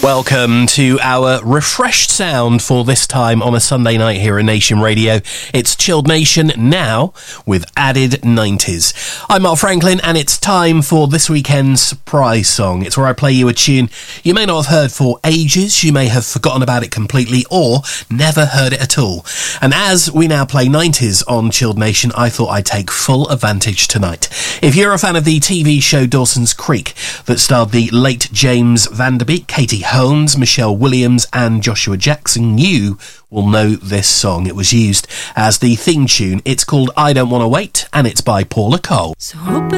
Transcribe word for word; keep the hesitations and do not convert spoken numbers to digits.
Welcome to our refreshed sound for this time on a Sunday night here at Nation Radio. It's Chilled Nation now with added nineties. I'm Mark Franklin and it's time for this weekend's surprise song. It's where I play you a tune you may not have heard for ages, you may have forgotten about it completely or never heard it at all. And as we now play nineties on Chilled Nation, I thought I'd take full advantage tonight. If you're a fan of the T V show Dawson's Creek that starred the late James Van Der Beek, Katie Holmes, Michelle Williams and Joshua Jackson, you will know this song. It was used as the theme tune. It's called I Don't Want to Wait and it's by Paula Cole. So